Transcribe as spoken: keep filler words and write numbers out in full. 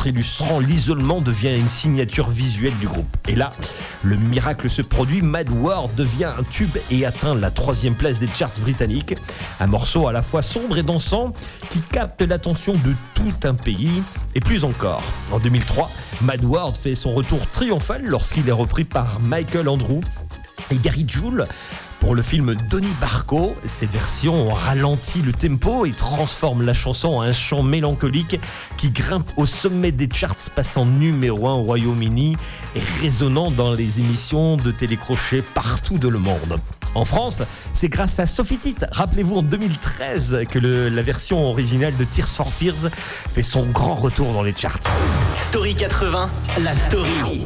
titre illustrant l'isolement devient une signature visuelle du groupe. Et là, le miracle se produit, Mad World devient un tube et atteint la troisième place des charts britanniques. Un morceau à la fois sombre et dansant qui capte l'attention de tout un pays et plus encore. En deux mille trois, Mad World fait son retour triomphal lorsqu'il est repris par Michael Andrews et Gary Jules pour le film Donnie Darko. Cette version ralentit le tempo et transforme la chanson en un chant mélancolique qui grimpe au sommet des charts, passant numéro un au Royaume-Uni et résonnant dans les émissions de télécrochet partout dans le monde. En France, c'est grâce à Sophie Tite, rappelez-vous en deux mille treize, que le, la version originale de Tears for Fears fait son grand retour dans les charts. Story quatre-vingts, la story.